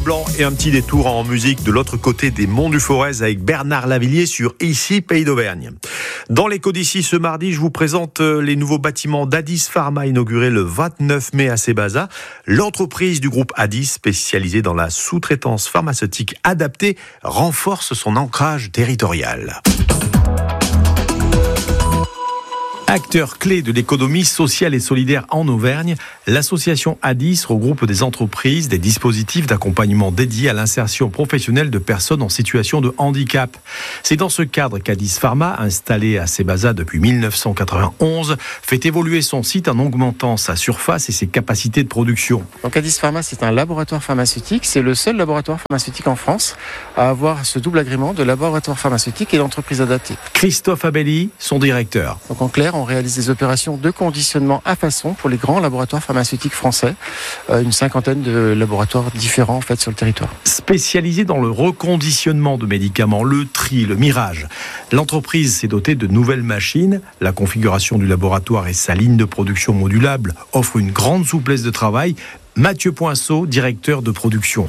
blanc et un petit détour en musique de l'autre côté des monts du Forez avec Bernard Lavillier sur Ici, Pays d'Auvergne. Dans l'écho d'ici ce mardi, je vous présente les nouveaux bâtiments d'Addis Pharma inaugurés le 29 mai à Sébaza. L'entreprise du groupe Addis, spécialisée dans la sous-traitance pharmaceutique adaptée, renforce son ancrage territorial. Acteur clé de l'économie sociale et solidaire en Auvergne, l'association Addis regroupe des entreprises, des dispositifs d'accompagnement dédiés à l'insertion professionnelle de personnes en situation de handicap. C'est dans ce cadre qu'Addis Pharma, installé à Sébaza depuis 1991, fait évoluer son site en augmentant sa surface et ses capacités de production. Donc Addis Pharma, c'est un laboratoire pharmaceutique. C'est le seul laboratoire pharmaceutique en France à avoir ce double agrément de laboratoire pharmaceutique et d'entreprise adaptée. Christophe Abelli, son directeur. Donc en clair, on réalise des opérations de conditionnement à façon pour les grands laboratoires pharmaceutiques français. Une cinquantaine de laboratoires différents en fait sur le territoire. Spécialisé dans le reconditionnement de médicaments, le tri, le mirage. L'entreprise s'est dotée de nouvelles machines. La configuration du laboratoire et sa ligne de production modulable offrent une grande souplesse de travail. Mathieu Poinceau, directeur de production.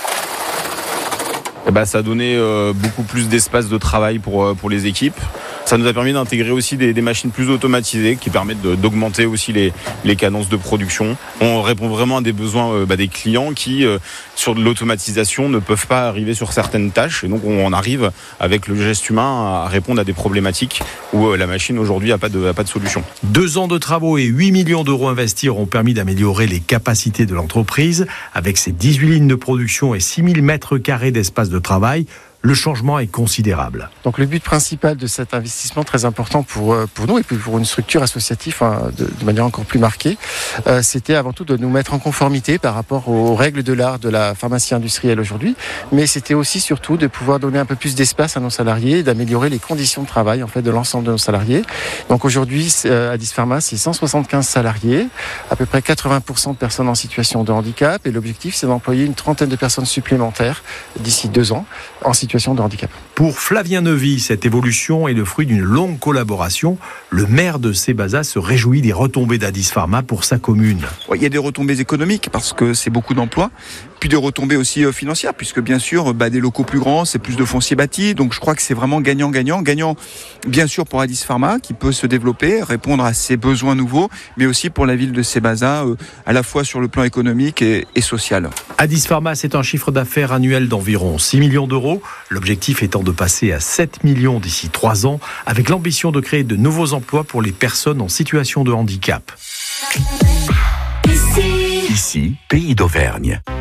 Ça a donné beaucoup plus d'espace de travail pour les équipes. Ça nous a permis d'intégrer aussi des machines plus automatisées qui permettent d'augmenter aussi les cadences de production. On répond vraiment à des besoins des clients qui, sur de l'automatisation, ne peuvent pas arriver sur certaines tâches. Et donc on arrive avec le geste humain à répondre à des problématiques où la machine aujourd'hui n'a pas de solution. 2 ans de travaux et 8 millions d'euros investis ont permis d'améliorer les capacités de l'entreprise. Avec ses 18 lignes de production et 6000 mètres carrés d'espace de travail, le changement est considérable. Donc le but principal de cet investissement très important pour nous et puis pour une structure associative de manière encore plus marquée, c'était avant tout de nous mettre en conformité par rapport aux règles de l'art de la pharmacie industrielle aujourd'hui, mais c'était aussi surtout de pouvoir donner un peu plus d'espace à nos salariés et d'améliorer les conditions de travail en fait de l'ensemble de nos salariés. Donc aujourd'hui, Addis Pharma, c'est 175 salariés, à peu près 80% de personnes en situation de handicap et l'objectif c'est d'employer une trentaine de personnes supplémentaires d'ici 2 ans en situation de handicap. Pour Flavien Neuvy, cette évolution est le fruit d'une longue collaboration. Le maire de Sébaza se réjouit des retombées d'Addis Pharma pour sa commune. Il y a des retombées économiques parce que c'est beaucoup d'emplois, puis des retombées aussi financières puisque bien sûr des locaux plus grands, c'est plus de foncier bâti, donc je crois que c'est vraiment gagnant-gagnant. Gagnant bien sûr pour Addis Pharma qui peut se développer, répondre à ses besoins nouveaux, mais aussi pour la ville de Sébaza à la fois sur le plan économique et social. Addis Pharma, c'est un chiffre d'affaires annuel d'environ 6 millions d'euros. L'objectif étant de passer à 7 millions d'ici 3 ans, avec l'ambition de créer de nouveaux emplois pour les personnes en situation de handicap. Ici, Pays d'Auvergne.